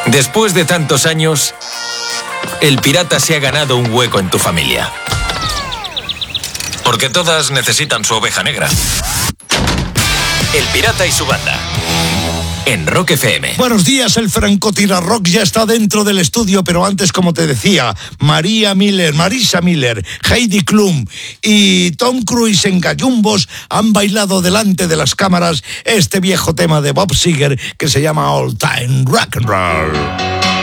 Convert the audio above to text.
Después de tantos años, el pirata se ha ganado un hueco en tu familia. Porque todas necesitan su oveja negra. El pirata y su banda. En Rock FM. Buenos días, el francotirarrock ya está dentro del estudio, pero antes, como te decía, Marisa Miller, Heidi Klum y Tom Cruise en gallumbos han bailado delante de las cámaras este viejo tema de Bob Seger que se llama All Time Rock and Roll.